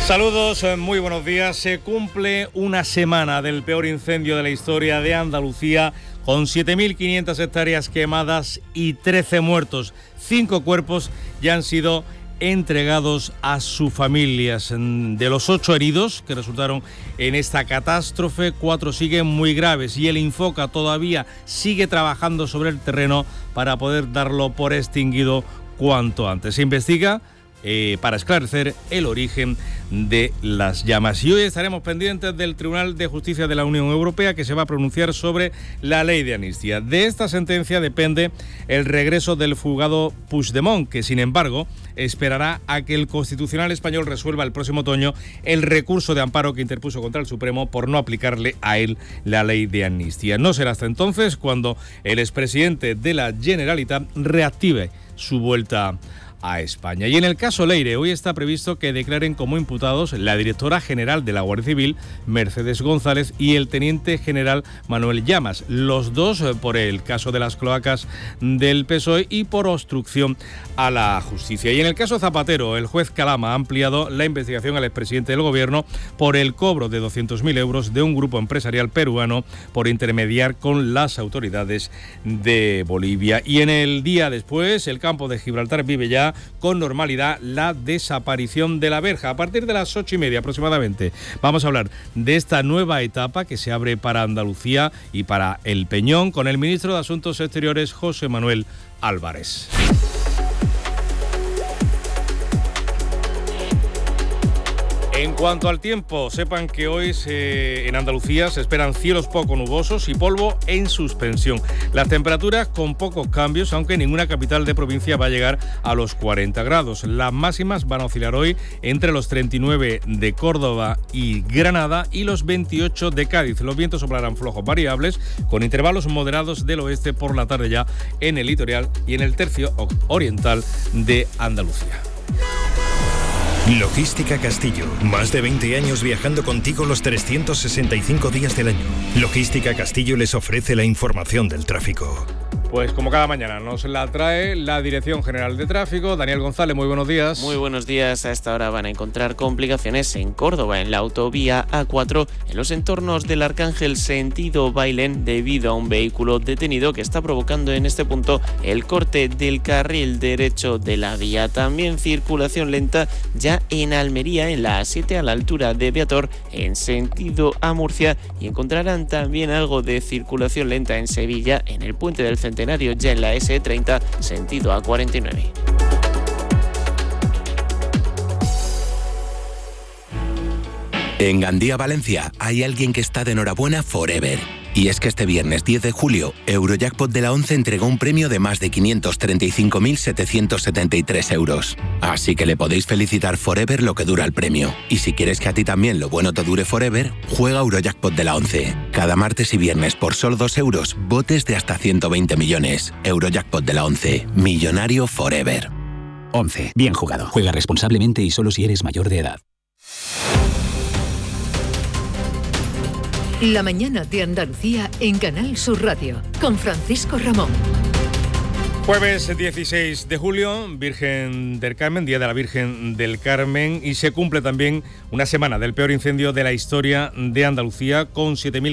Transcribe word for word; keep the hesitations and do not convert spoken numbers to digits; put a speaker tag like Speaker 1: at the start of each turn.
Speaker 1: Saludos, muy buenos días. Se cumple una semana del peor incendio de la historia de Andalucía, con siete mil quinientas hectáreas quemadas y trece muertos. Cinco cuerpos ya han sido entregados a sus familias. De los ocho heridos que resultaron en esta catástrofe, cuatro siguen muy graves y el Infoca todavía sigue trabajando sobre el terreno para poder darlo por extinguido cuanto antes. Se investiga Eh, para esclarecer el origen de las llamas. Y hoy estaremos pendientes del Tribunal de Justicia de la Unión Europea, que se va a pronunciar sobre la ley de amnistía. De esta sentencia depende el regreso del fugado Puigdemont, que sin embargo esperará a que el Constitucional español resuelva el próximo otoño el recurso de amparo que interpuso contra el Supremo por no aplicarle a él la ley de amnistía. No será hasta entonces cuando el expresidente de la Generalitat reactive su vuelta a España. Y en el caso Leire, hoy está previsto que declaren como imputados la directora general de la Guardia Civil, Mercedes González, y el teniente general Manuel Llamas, los dos por el caso de las cloacas del P S O E y por obstrucción a la justicia. Y en el caso Zapatero, el juez Calama ha ampliado la investigación al expresidente del gobierno por el cobro de doscientos mil euros de un grupo empresarial peruano por intermediar con las autoridades de Bolivia. Y en el día después, el campo de Gibraltar vive ya con normalidad la desaparición de la verja. A partir de las ocho y media aproximadamente vamos a hablar de esta nueva etapa que se abre para Andalucía y para el Peñón con el ministro de Asuntos Exteriores, José Manuel Álvarez. En cuanto al tiempo, sepan que hoy se, en Andalucía se esperan cielos poco nubosos y polvo en suspensión. Las temperaturas con pocos cambios, aunque ninguna capital de provincia va a llegar a los cuarenta grados. Las máximas van a oscilar hoy entre los treinta y nueve de Córdoba y Granada y los veintiocho de Cádiz. Los vientos soplarán flojos variables, con intervalos moderados del oeste por la tarde ya en el litoral y en el tercio oriental de Andalucía.
Speaker 2: Logística Castillo. Más de veinte años viajando contigo los trescientos sesenta y cinco días del año. Logística Castillo les ofrece la información del tráfico.
Speaker 1: Pues como cada mañana nos la trae la Dirección General de Tráfico. Daniel González, muy buenos días.
Speaker 3: Muy buenos días. A esta hora van a encontrar complicaciones en Córdoba, en la autovía A cuatro, en los entornos del Arcángel sentido Bailén, debido a un vehículo detenido que está provocando en este punto el corte del carril derecho de la vía. También circulación lenta ya en Almería, en la A siete, a la altura de Beator, en sentido a Murcia, y encontrarán también algo de circulación lenta en Sevilla, en el puente del Centenario, ya en la ese treinta, sentido A cuarenta y nueve.
Speaker 4: En Gandía, Valencia, hay alguien que está de enhorabuena forever. Y es que este viernes diez de julio, Eurojackpot de la once entregó un premio de más de quinientos treinta y cinco mil setecientos setenta y tres euros. Así que le podéis felicitar forever lo que dura el premio. Y si quieres que a ti también lo bueno te dure forever, juega Eurojackpot de la once. Cada martes y viernes por solo dos euros, botes de hasta ciento veinte millones. Eurojackpot de la once. Millonario forever.
Speaker 5: once. Bien jugado. Juega responsablemente y solo si eres mayor de edad.
Speaker 6: La mañana de Andalucía en Canal Sur Radio, con Francisco Ramón.
Speaker 1: Jueves dieciséis de julio, Virgen del Carmen, Día de la Virgen del Carmen, y se cumple también una semana del peor incendio de la historia de Andalucía, con siete mil